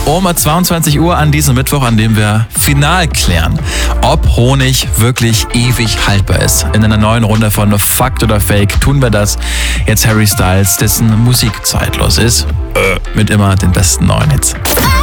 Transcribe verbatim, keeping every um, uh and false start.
um zweiundzwanzig Uhr an diesem Mittwoch, an dem wir final klären, ob Honig wirklich ewig haltbar ist. In einer neuen Runde von Fakt oder Fake tun wir das. Jetzt Harry Styles, dessen Musik zeitlos ist, äh, mit immer den besten neuen Hits.